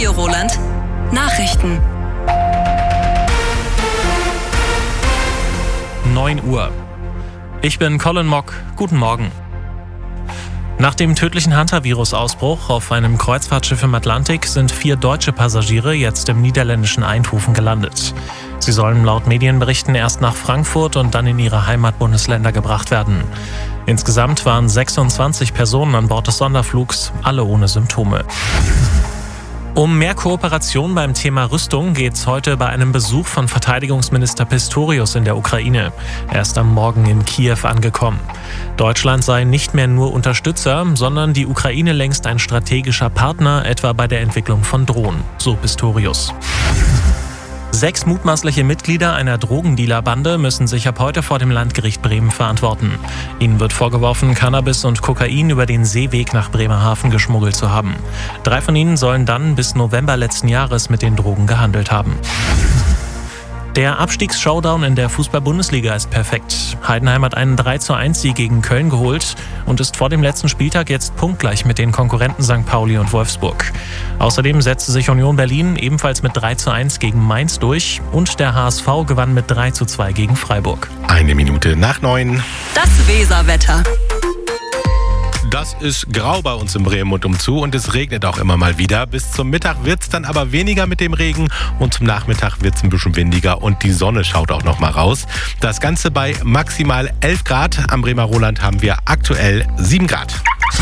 Radio Roland. Nachrichten. 9 Uhr. Ich bin Colin Mock. Guten Morgen. Nach dem tödlichen Hantavirus-Ausbruch auf einem Kreuzfahrtschiff im Atlantik sind 4 deutsche Passagiere jetzt im niederländischen Eindhoven gelandet. Sie sollen laut Medienberichten erst nach Frankfurt und dann in ihre Heimatbundesländer gebracht werden. Insgesamt waren 26 Personen an Bord des Sonderflugs, alle ohne Symptome. Um mehr Kooperation beim Thema Rüstung geht's heute bei einem Besuch von Verteidigungsminister Pistorius in der Ukraine. Er ist am Morgen in Kiew angekommen. Deutschland sei nicht mehr nur Unterstützer, sondern die Ukraine längst ein strategischer Partner, etwa bei der Entwicklung von Drohnen, so Pistorius. 6 mutmaßliche Mitglieder einer Drogendealerbande müssen sich ab heute vor dem Landgericht Bremen verantworten. Ihnen wird vorgeworfen, Cannabis und Kokain über den Seeweg nach Bremerhaven geschmuggelt zu haben. 3 von ihnen sollen dann bis November letzten Jahres mit den Drogen gehandelt haben. Der Abstiegs-Showdown in der Fußball-Bundesliga ist perfekt. Heidenheim hat einen 3:1-Sieg gegen Köln geholt und ist vor dem letzten Spieltag jetzt punktgleich mit den Konkurrenten St. Pauli und Wolfsburg. Außerdem setzte sich Union Berlin ebenfalls mit 3:1 gegen Mainz durch und der HSV gewann mit 3:2 gegen Freiburg. 9:01. Das Weserwetter. Das ist grau bei uns in Bremen und umzu und es regnet auch immer mal wieder. Bis zum Mittag wird es dann aber weniger mit dem Regen und zum Nachmittag wird es ein bisschen windiger und die Sonne schaut auch noch mal raus. Das Ganze bei maximal 11 Grad. Am Bremer Roland haben wir aktuell 7 Grad.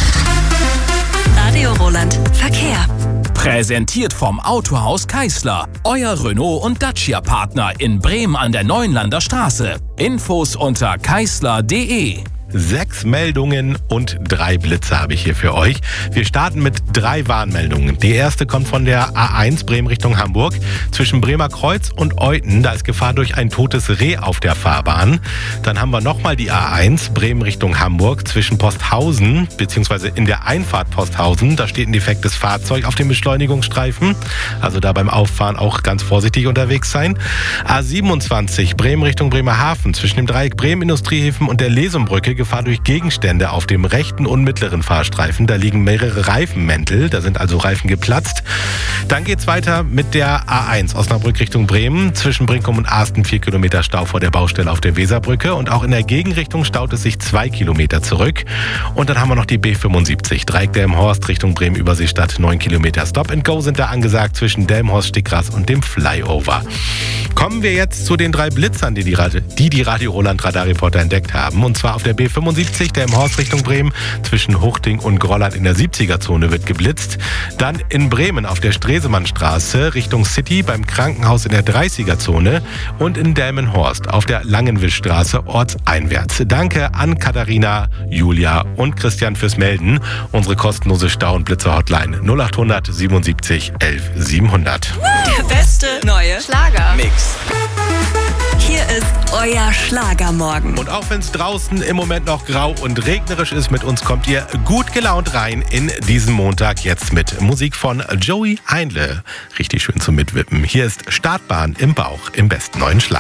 Radio Roland. Verkehr. Präsentiert vom Autohaus Keisler. Euer Renault- und Dacia-Partner in Bremen an der Neuenlander Straße. Infos unter keisler.de. 6 Meldungen und 3 Blitze habe ich hier für euch. Wir starten mit 3 Warnmeldungen. Die erste kommt von der A1 Bremen Richtung Hamburg. Zwischen Bremer Kreuz und Euthen, da ist Gefahr durch ein totes Reh auf der Fahrbahn. Dann haben wir nochmal die A1 Bremen Richtung Hamburg zwischen Posthausen, beziehungsweise in der Einfahrt Posthausen. Da steht ein defektes Fahrzeug auf dem Beschleunigungsstreifen. Also da beim Auffahren auch ganz vorsichtig unterwegs sein. A27 Bremen Richtung Bremerhaven zwischen dem Dreieck Bremen Industriehäfen und der Lesumbrücke. Gefahr durch Gegenstände auf dem rechten und mittleren Fahrstreifen. Da liegen mehrere Reifenmäntel, da sind also Reifen geplatzt. Dann geht's weiter mit der A1 Osnabrück Richtung Bremen. Zwischen Brinkum und Asten 4 Kilometer Stau vor der Baustelle auf der Weserbrücke. Und auch in der Gegenrichtung staut es sich 2 Kilometer zurück. Und dann haben wir noch die B75 Dreieck Delmenhorst Richtung Bremen Überseestadt. 9 Kilometer Stop and Go sind da angesagt zwischen Delmenhorst, Stickgras und dem Flyover. Kommen wir jetzt zu den 3 Blitzern, die Radio Roland Radarreporter entdeckt haben. Und zwar auf der B75, Delmenhorst Richtung Bremen, zwischen Huchting und Grolland in der 70er-Zone wird geblitzt. Dann in Bremen auf der Stresemannstraße Richtung City beim Krankenhaus in der 30er-Zone und in Delmenhorst auf der Langenwischstraße ortseinwärts. Danke an Katharina, Julia und Christian fürs Melden. Unsere kostenlose Stau- und Blitzer-Hotline 0800 77 11 700. Der beste neue Schlagermix. Hier ist euer Schlagermorgen. Und auch wenn es draußen im Moment noch grau und regnerisch ist, mit uns kommt ihr gut gelaunt rein in diesen Montag jetzt mit Musik von Joey Heinle. Richtig schön zum Mitwippen. Hier ist Startbahn im Bauch im besten neuen Schlager.